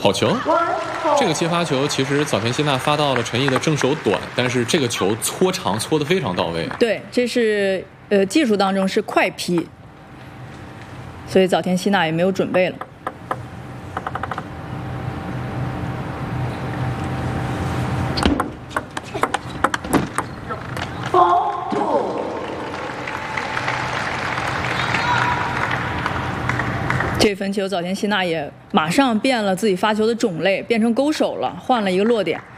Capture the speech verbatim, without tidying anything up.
好球！这个接发球其实早田希娜发到了陈毅的正手短，但是这个球搓长搓得非常到位。 对，这是呃技术当中是快劈，所以早田希娜也没有准备了。这分球，早田希娜也马上变了自己发球的种类，变成勾手了，换了一个落点。